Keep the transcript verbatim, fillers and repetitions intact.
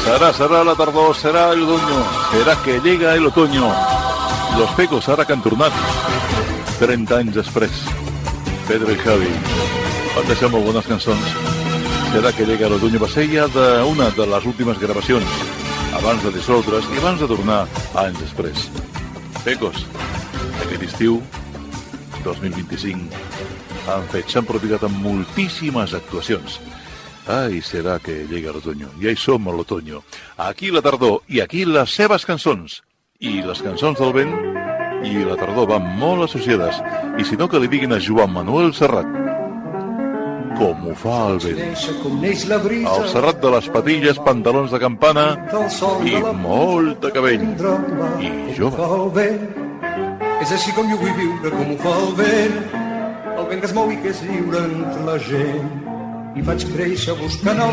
Será, será la tardor, será el otoño, será que llega el otoño. Los Pecos ara que han tornat, trenta anys després. Pedro i Javi van deixar molt bones cançons. Será que llega el otoño va ser ja d'una de les últimes gravacions, abans de dissoldre's i abans de tornar anys després. Pecos, aquest estiu, dos mil vint-i-cinc, han fet, s'han prodigat amb moltíssimes actuacions. Ai, serà que llega l'otoño. I ahí som a l'otoño. Aquí la tardor i aquí les seves cançons. I les cançons del vent i la tardor van molt associades. I si no, que li diguin a Joan Manuel Serrat. Com ho fa el vent. El Serrat de les patilles, pantalons de campana i molt de cabell. I jove. És així com jo vull viure, com ho fa el vent. El vent que es mou i que és lliure entre la gent. I vaig créixer buscant el